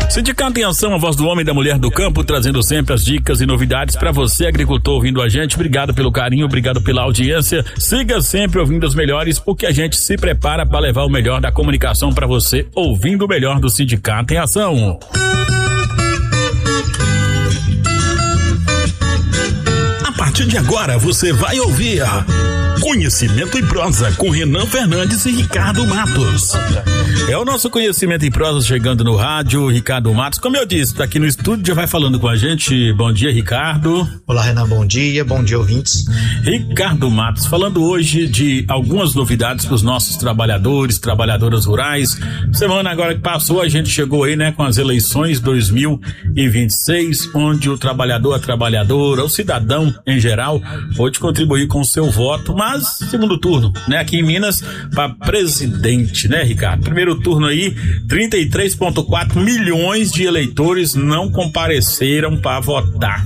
Sindicato em Ação, a voz do homem e da mulher do campo, trazendo sempre as dicas e novidades para você, agricultor, ouvindo a gente. Obrigado pelo carinho, obrigado pela audiência. Siga sempre ouvindo os melhores, porque a gente se prepara para levar o melhor da comunicação para você, ouvindo o melhor do Sindicato em Ação. A partir de agora você vai ouvir Conhecimento em Prosa com Renan Fernandes e Ricardo Matos. É o nosso Conhecimento em Prosa chegando no rádio, Ricardo Matos. Como eu disse, tá aqui no estúdio, já vai falando com a gente. Bom dia, Ricardo. Olá, Renan, bom dia ouvintes. Ricardo Matos, falando hoje de algumas novidades para os nossos trabalhadores, trabalhadoras rurais. Semana agora que passou, a gente chegou aí, né, com as eleições 2026, onde o trabalhador, a trabalhadora, o cidadão em geral, pode contribuir com o seu voto, mas segundo turno, né, aqui em Minas, para presidente, né, Ricardo? Primeiro turno aí, 33,4 milhões de eleitores não compareceram para votar,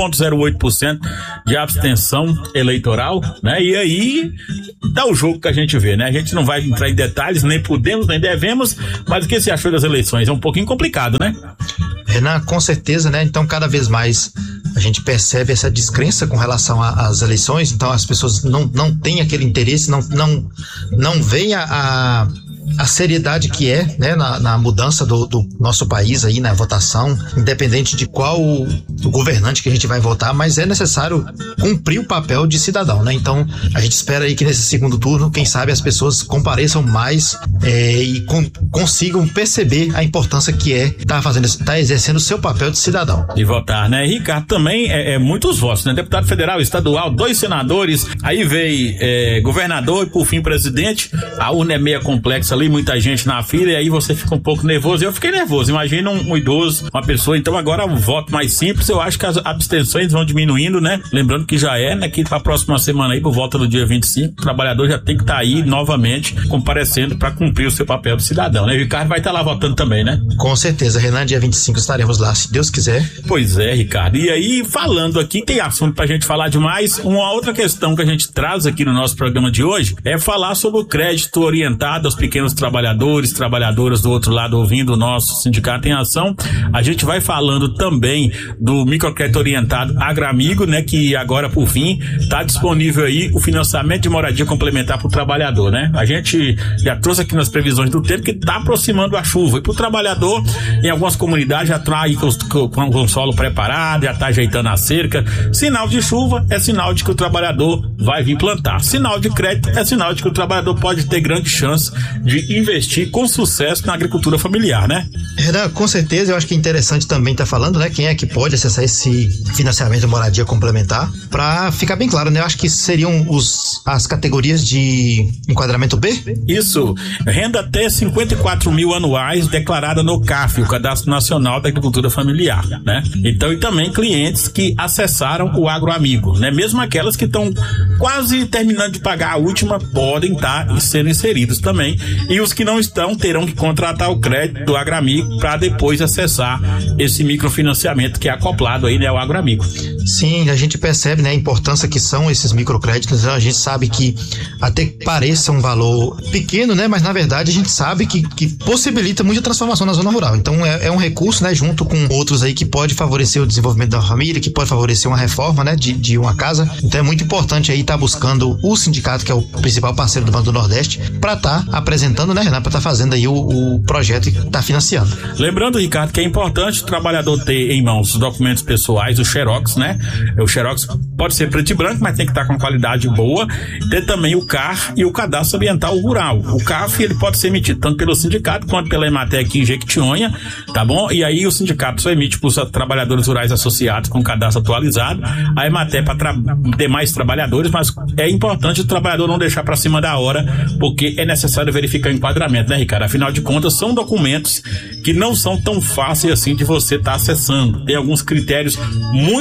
21,08% de abstenção eleitoral, né? E aí dá o jogo que a gente vê, né? A gente não vai entrar em detalhes, nem podemos, nem devemos, mas o que você achou das eleições? É um pouquinho complicado, né? Renan, com certeza, né? Então, cada vez mais a gente percebe essa descrença com relação às eleições, então as pessoas não têm aquele interesse, não veem a seriedade que é, né, na mudança do nosso país aí, na votação, independente de qual o governante que a gente vai votar, mas é necessário cumprir o papel de cidadão, né? Então, a gente espera aí que nesse segundo turno, quem sabe as pessoas compareçam mais e consigam perceber a importância que é tá exercendo o seu papel de cidadão. E votar, né? Ricardo, também muitos votos, né? Deputado federal, estadual, 2 senadores, aí veio governador e por fim presidente, a urna é meia complexa ali, muita gente na fila, e aí você fica um pouco nervoso. Eu fiquei nervoso, imagina um idoso, uma pessoa. Então agora o voto mais simples, eu acho que as abstenções vão diminuindo, né? Lembrando que já né, que pra próxima semana aí, por volta do dia 25, o trabalhador já tem que estar aí novamente comparecendo para cumprir o seu papel de cidadão, né? O Ricardo vai estar lá votando também, né? Com certeza, Renan, dia 25 estaremos lá, se Deus quiser. Pois é, Ricardo. E aí, falando aqui, tem assunto pra gente falar demais. Uma outra questão que a gente traz aqui no nosso programa de hoje é falar sobre o crédito orientado aos pequenos trabalhadores, trabalhadoras do outro lado ouvindo o nosso Sindicato em Ação. A gente vai falando também do microcrédito orientado Agramigo, né, que agora por fim está disponível aí o financiamento de moradia complementar para o trabalhador, né? A gente já trouxe aqui nas previsões do tempo que está aproximando a chuva, e para o trabalhador em algumas comunidades já está aí com o solo preparado, já está ajeitando a cerca. Sinal de chuva é sinal de que o trabalhador vai vir plantar. Sinal de crédito é sinal de que o trabalhador pode ter grande chance de investir com sucesso na agricultura familiar, né? Renan, com certeza, eu acho que é interessante também estar falando, né, quem é que pode acessar esse financiamento de moradia complementar, para ficar bem claro, né? Eu acho que seriam as categorias de enquadramento B? Isso, renda até 54 mil anuais declarada no CAF, o Cadastro Nacional da Agricultura Familiar, né? Então, e também clientes que acessaram o Agroamigo, né? Mesmo aquelas que estão quase terminando de pagar a última podem estar sendo inseridos também, e os que não estão terão que contratar o crédito do Agramigo para depois acessar esse microfinanciamento que é acoplado aí, né, ao Agramigo. Sim, a gente percebe, né, a importância que são esses microcréditos. A gente sabe que até que pareça um valor pequeno, né, mas na verdade a gente sabe que possibilita muita transformação na zona rural. Então é um recurso, né, junto com outros aí que pode favorecer o desenvolvimento da família, que pode favorecer uma reforma, né, de uma casa. Então é muito importante aí estar buscando o sindicato, que é o principal parceiro do Banco do Nordeste, para estar apresentando, né, Renan, para estar fazendo aí o projeto e estar financiando. Lembrando, Ricardo, que é importante o trabalhador ter em mãos os documentos pessoais, o Xerox, né? O Xerox pode ser preto e branco, mas tem que estar com qualidade boa. Ter também o CAR e o Cadastro Ambiental Rural. O CAF, ele pode ser emitido tanto pelo sindicato quanto pela Emater aqui em Jequitinhonha, tá bom? E aí o sindicato só emite para os trabalhadores rurais associados com cadastro atualizado, a Emater para demais trabalhadores, mas é importante o trabalhador não deixar para cima da hora, porque é necessário verificar o enquadramento, né, Ricardo? Afinal de contas, são documentos que não são tão fáceis assim de você estar acessando. Tem alguns critérios muito específicos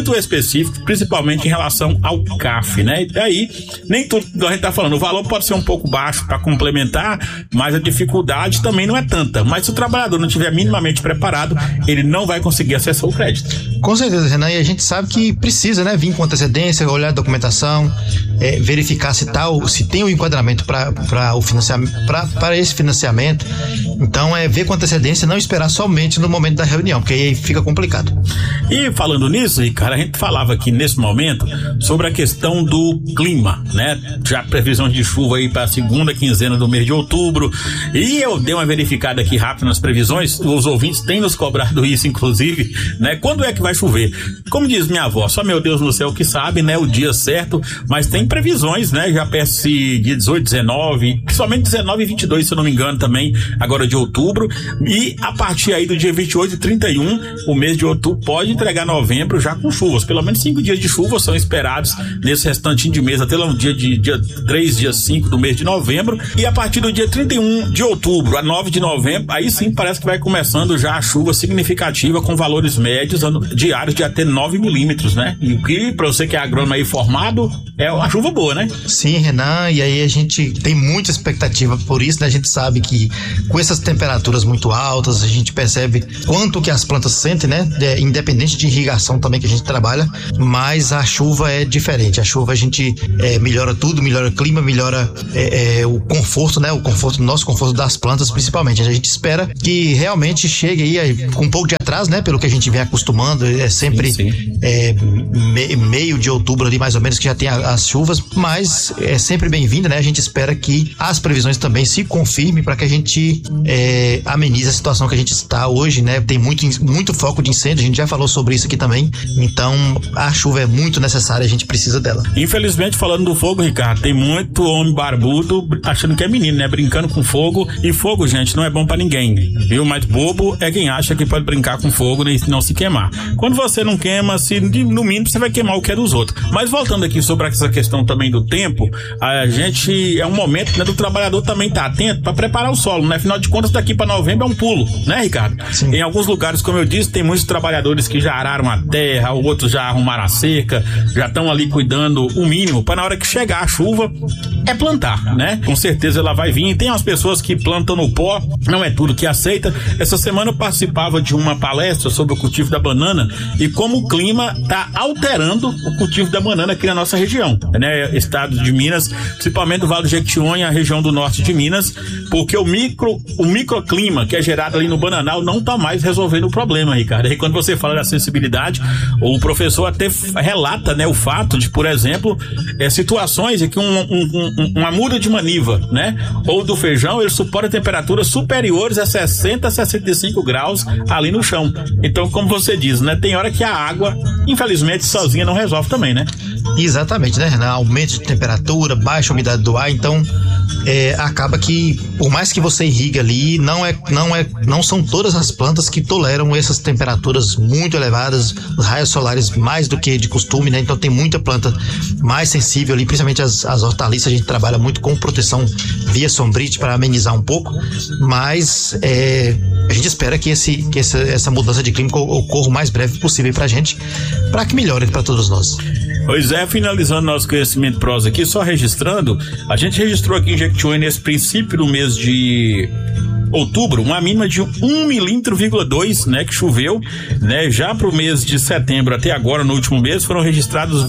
específicos, principalmente em relação ao CAF, né? E daí, nem tudo que a gente tá falando, o valor pode ser um pouco baixo para complementar, mas a dificuldade também não é tanta. Mas se o trabalhador não estiver minimamente preparado, ele não vai conseguir acessar o crédito. Com certeza, Renan, e a gente sabe que precisa, né, vir com antecedência, olhar a documentação, verificar se tem o enquadramento para o financiamento, para esse financiamento. Então, ver com antecedência, não esperar somente no momento da reunião, porque aí fica complicado. E falando nisso, Ricardo, a gente falava aqui nesse momento sobre a questão do clima, né? Já previsão de chuva aí para a segunda quinzena do mês de outubro. E eu dei uma verificada aqui rápido nas previsões, os ouvintes têm nos cobrado isso, inclusive, né? Quando é que vai chover? Como diz minha avó, só meu Deus no céu que sabe, né? O dia certo, mas tem previsões, né? Já peço dia 18, 19, somente 19 e 22, se eu não me engano, também, agora de outubro. E a partir aí do dia 28 e 31, o mês de outubro pode entregar novembro já com chuvas. Pelo menos 5 dias de chuva são esperados nesse restantinho de mês, até lá no dia 3, dia 5 do mês de novembro. E a partir do dia 31 de outubro a 9 de novembro, aí sim parece que vai começando já a chuva significativa com valores médios diários de até 9 milímetros, né? E o que, pra você que é agrônomo aí formado, é uma chuva boa, né? Sim, Renan, e aí a gente tem muita expectativa por isso, né? A gente sabe que com essas temperaturas muito altas, a gente percebe quanto que as plantas sentem, né? Independente de irrigação também que a gente trabalha, mas a chuva é diferente. A chuva a gente melhora tudo, melhora o clima, melhora o conforto, né? O conforto, nosso conforto das plantas principalmente. A gente espera que realmente chegue aí com um pouco de atraso, né? Pelo que a gente vem acostumando, sempre meio de outubro ali mais ou menos que já tem as chuvas, mas é sempre bem-vinda, né? A gente espera que as previsões também se confirmem para que a gente amenize a situação que a gente está hoje, né? Tem muito foco de incêndio, a gente já falou sobre isso aqui também, então a chuva é muito necessária, a gente precisa dela. Infelizmente, falando do fogo, Ricardo, tem muito homem barbudo achando que é menino, né? Brincando com fogo, e fogo, gente, não é bom pra ninguém, viu? Mas bobo é quem acha que pode brincar com fogo e não se queimar. Quando você não queima, no mínimo você vai queimar o que é dos outros. Mas voltando aqui sobre essa questão também do tempo, a gente, é um momento, né, do trabalhador também estar atento para preparar o solo, né? Afinal de contas, daqui para novembro é um pulo, né, Ricardo? Sim. Em alguns lugares, como eu disse, tem muitos trabalhadores que já araram a terra, outros já arrumaram a cerca, já estão ali cuidando o mínimo para na hora que chegar a chuva é plantar, né? Com certeza ela vai vir. Tem umas pessoas que plantam no pó, não é tudo que aceita. Essa semana eu participava de uma palestra sobre o cultivo da banana e como o clima está alterando o cultivo da banana aqui na nossa região, né? Estado de Minas, principalmente do Vale do Jequitinhonha, a região do norte de Minas, porque o microclima que é gerado ali no Bananal não está mais resolvendo o problema, Ricardo. E quando você fala da sensibilidade, o professor até relata, né, o fato de, por exemplo, situações em que uma muda de maniva, né, ou do feijão, ele suporta temperaturas superiores a 60 a 65 graus ali no chão. Então, como você diz, né, tem hora que a água, infelizmente, sozinha não resolve também, né? Exatamente, né, Renan? Aumento de temperatura, baixa umidade do ar, então acaba que, por mais que você irriga ali, não são todas as plantas que toleram essas temperaturas muito elevadas, os raios solares mais do que de costume, né? Então tem muita planta mais sensível ali, principalmente as hortaliças, a gente trabalha muito com proteção via sombrite para amenizar um pouco, mas a gente espera que essa mudança de clima ocorra o mais breve possível pra gente, para que melhore para todos nós. Pois é, finalizando nosso conhecimento prosa aqui, só registrando, a gente registrou aqui em Jequitinhonha nesse princípio do mês de outubro, uma mínima de 1,2 milímetros, né, que choveu, né? Já para o mês de setembro até agora, no último mês, foram registrados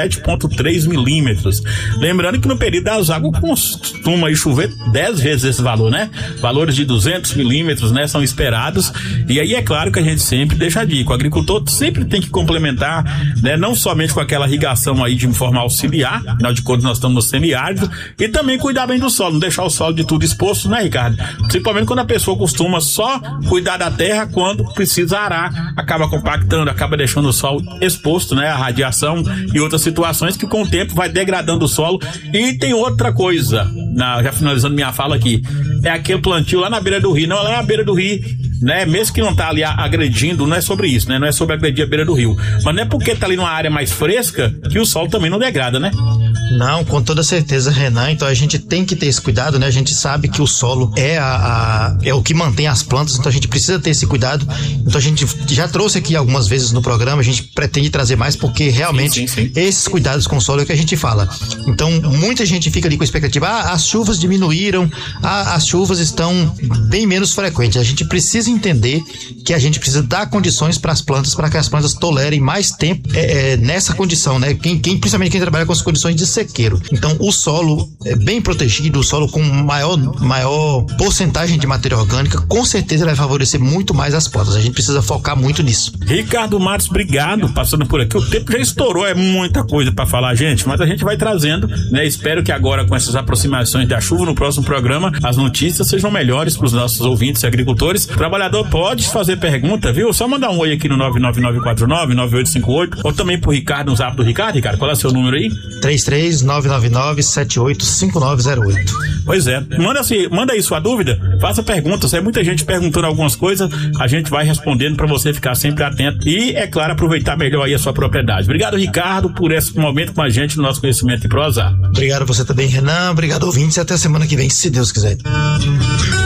27,3 milímetros. Lembrando que no período das águas costuma chover 10 vezes esse valor, né? Valores de 200 milímetros, né, são esperados. E aí é claro que a gente sempre deixa a dica, o agricultor sempre tem que complementar, né, não somente com aquela irrigação aí de forma auxiliar, afinal de contas nós estamos no semiárido, e também cuidar bem do solo, não deixar o solo de tudo exposto, né, Ricardo? Principalmente quando a pessoa costuma só cuidar da terra quando precisa arar, acaba compactando, acaba deixando o solo exposto, né, a radiação e outras situações que com o tempo vai degradando o solo. E tem outra coisa, já finalizando minha fala aqui, é aquele plantio lá na beira do rio, não, lá na beira do rio, né, mesmo que não tá ali agredindo, não é sobre isso, né, não é sobre agredir a beira do rio, mas não é porque tá ali numa área mais fresca que o solo também não degrada, né? Não, com toda certeza, Renan. Então a gente tem que ter esse cuidado, né? A gente sabe que o solo é o que mantém as plantas, então a gente precisa ter esse cuidado. Então a gente já trouxe aqui algumas vezes no programa, a gente pretende trazer mais porque realmente sim. esses cuidados com o solo é o que a gente fala. Então muita gente fica ali com a expectativa, as chuvas diminuíram, as chuvas estão bem menos frequentes. A gente precisa entender que a gente precisa dar condições para as plantas, para que as plantas tolerem mais tempo nessa condição, né? Principalmente quem trabalha com as condições de sequeiro. Então o solo é bem protegido, o solo com maior porcentagem de matéria orgânica, com certeza vai favorecer muito mais as plantas. A gente precisa focar muito nisso. Ricardo Matos, obrigado, passando por aqui. O tempo já estourou, é muita coisa para falar, gente, mas a gente vai trazendo, né? Espero que agora, com essas aproximações da chuva, no próximo programa, as notícias sejam melhores para os nossos ouvintes e agricultores. O trabalhador pode fazer pergunta, viu? Só mandar um oi aqui no 99949-9858 ou também pro Ricardo, no zap do Ricardo. Ricardo, qual é o seu número aí? 33999785908. Pois é, manda aí sua dúvida, faça perguntas, é muita gente perguntando algumas coisas, a gente vai respondendo para você ficar sempre atento e, é claro, aproveitar melhor aí a sua propriedade. Obrigado, Ricardo, por esse momento com a gente no nosso Conhecimento em Prosa. Obrigado a você também, Renan, obrigado ouvintes e até a semana que vem, se Deus quiser.